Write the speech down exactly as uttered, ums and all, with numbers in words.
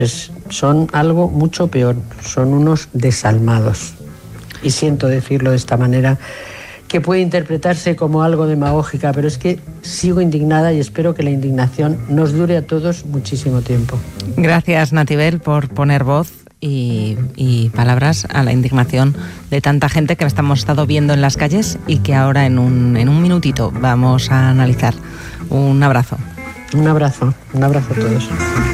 son algo mucho peor, son unos desalmados. Y siento decirlo de esta manera, que puede interpretarse como algo demagógica, pero es que sigo indignada y espero que la indignación nos dure a todos muchísimo tiempo. Gracias, Natibel, por poner voz y, y palabras a la indignación de tanta gente que estamos estado viendo en las calles y que ahora en un, en un minutito vamos a analizar. Un abrazo. Un abrazo, un abrazo a todos.